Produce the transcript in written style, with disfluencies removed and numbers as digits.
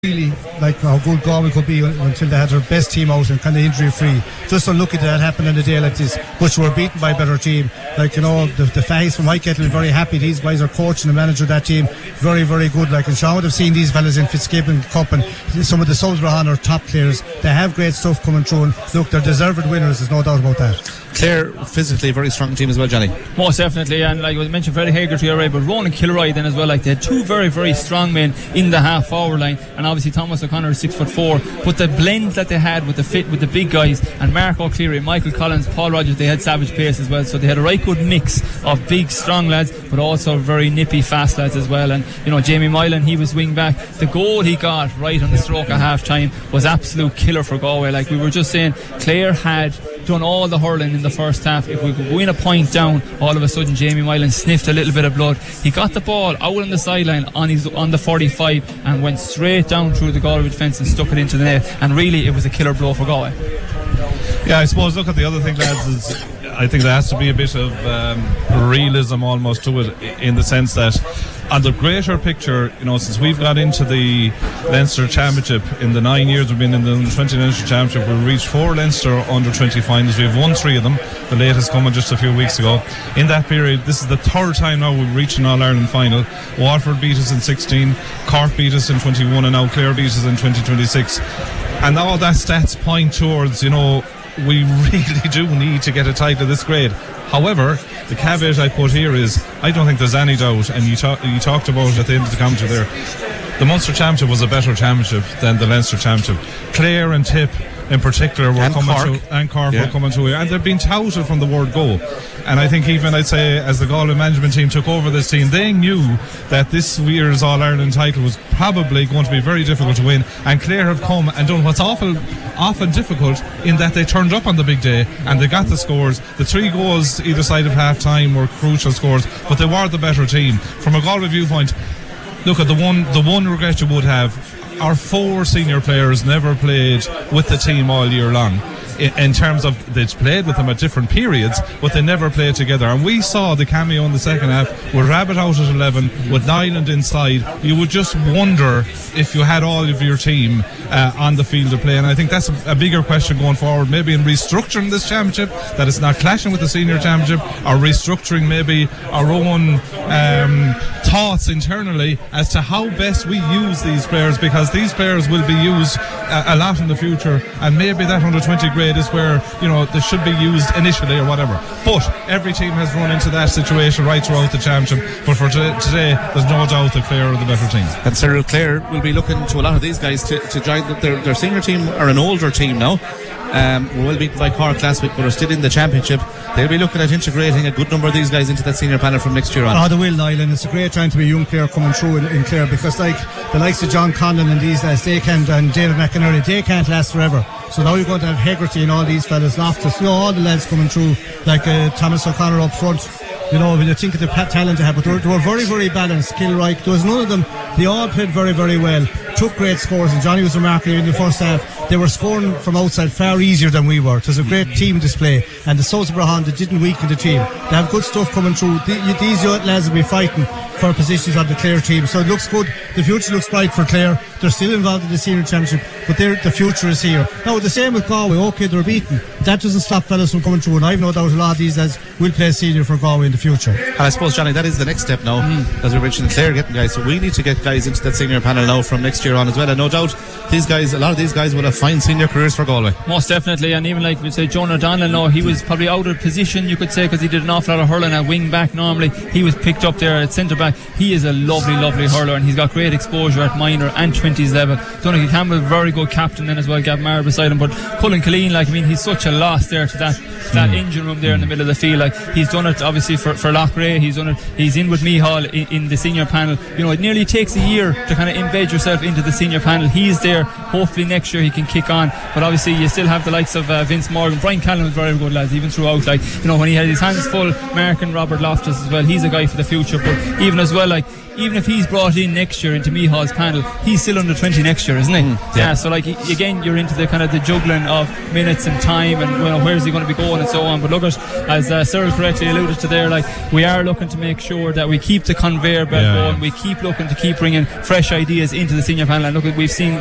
really like how good Galway could be until they had their best team out and kind of injury free. Just unlucky that happened in a day like this, but you were beaten by a better team. Like, you know, the Fags from Whitekettle are very happy. These guys are coaching and managing that team very, very good. Like, and Sean would have seen these fellas in Fitzgibbon Cup and some of the Souls Brahan are top players. They have great stuff coming through, and look, they're deserved winners, there's no doubt about that. Clare, physically a very strong team as well, Johnny. Most definitely, and like I mentioned, Freddie Hagerty already, but Ronan Kilroy then as well. Like, they had two very, very strong men in the half forward line, and obviously Thomas O'Connor is 6'4", but the blend that they had with the fit with the big guys, and Mark O'Cleary, Michael Collins, Paul Rogers, they had savage pace as well, so they had a right good mix of big strong lads but also very nippy fast lads as well. And you know, Jamie Moylan, he was wing back. The goal he got right on the stroke of half time was absolute killer for Galway. Like we were just saying, Clare had done all the hurling in the first half. If we could win a point down, all of a sudden Jamie Moylan sniffed a little bit of blood. He got the ball out on the sideline on the 45 and went straight down through the Galway defence and stuck it into the net, and really it was a killer blow for Galway. Yeah, I suppose look at the other thing, lads, is I think there has to be a bit of realism almost to it, in the sense that on the greater picture, you know, since we've got into the Leinster Championship, in the 9 years we've been in the Under-20 Leinster Championship, we've reached 4 Leinster Under-20 finals. We've won 3 of them, the latest coming just a few weeks ago. In that period, this is the 3rd time now we've reached an All-Ireland final. Waterford beat us in 16, Cork beat us in 21, and now Clare beat us in 2026. And all that stats point towards, you know, we really do need to get a title of this grade. However, the caveat I put here is I don't think there's any doubt, and you talked about at the end of the commentary there, the Munster Championship was a better championship than the Leinster Championship. Clare and Tip in particular were coming to, and Cork were coming to, and they've been touted from the word go. And I think even, I'd say, as the Galway management team took over this team, they knew that this year's All-Ireland title was probably going to be very difficult to win, and Clare have come and done what's often difficult, in that they turned up on the big day and they got the scores. The 3 goals either side of half time were crucial scores, but they were the better team. From a Galway viewpoint, look at the one regret you would have: our 4 senior players never played with the team all year long. In terms of, they'd played with them at different periods, but they never played together. And we saw the cameo in the second half with Rabbit out at 11, with Nyland inside. You would just wonder if you had all of your team on the field of play. And I think that's a bigger question going forward, maybe in restructuring this championship, that it's not clashing with the senior championship, or restructuring maybe our own thoughts internally as to how best we use these players, because these players will be used a lot in the future, and maybe that under-20 grade is where, you know, they should be used initially or whatever. But every team has run into that situation right throughout the championship. But for today, there's no doubt that Clare are the better team. And Cyril, Clare will be looking to a lot of these guys to join their senior team, or an older team now. We will beat by Cork last week, but are still in the championship. They'll be looking at integrating a good number of these guys into that senior panel from next year on. Oh, they will, Niall, and it's a great time to be a young player coming through in Clare, because like the likes of John Conlon and these lads, they can't, and David McInerney, they can't last forever. So now you're going to have Hegarty and all these fellas, Loftus, you know, all the lads coming through, like Thomas O'Connor up front. You know, when you think of the talent they have, but they were very, very balanced. Kilroy, there was none of them. They all played very, very well. Took great scores, and Johnny was remarkable in the first half. They were scoring from outside far easier than we were. It was a great team display, and the South Brahan, they didn't weaken the team. They have good stuff coming through. These young lads will be fighting for positions on the Clare team, so it looks good. The future looks bright for Clare. They're still involved in the senior championship, but the future is here. Now, the same with Galway. Okay, they're beaten. That doesn't stop fellas from coming through, and I've no doubt a lot of these lads will play senior for Galway in the future. And I suppose, Johnny, that is the next step now, as we mentioned, Clare getting guys, so we need to get guys into that senior panel now from next year on as well. And no doubt these guys, a lot of these guys will have fine senior careers for Galway. Most definitely. And even like we say, Jonah O'Donnell, no, he was probably out of position, you could say, because he did an awful lot of hurling at wing back normally. He was picked up there at centre back. He is a lovely hurler, and he's got great exposure at minor and 20s level. Donaghy Campbell, very good captain then as well, Gab Maher beside him. But Cullen Killeen, like, I mean, he's such a loss there to that engine room there in the middle of the field. Like, he's done it obviously for Loughrea, he's done it, he's in with Mihal in the senior panel. You know, it nearly takes a year to kind of embed yourself into the senior panel. He's there, hopefully next year he can kick on. But obviously you still have the likes of Vince Morgan. Brian Callan was very good, lads, even throughout. Like, you know, when he had his hands full, Mark and Robert Loftus as well, he's a guy for the future. But even as well, like, even if he's brought in next year into Mihaw's panel, he's still under 20 next year, isn't he? Yeah. So like, again, you're into the kind of the juggling of minutes and time, and where's he going to be going and so on. But look at, as Cyril correctly alluded to there, like, we are looking to make sure that we keep the conveyor belt going. We keep looking to keep bringing fresh ideas into the senior panel. And look, we've seen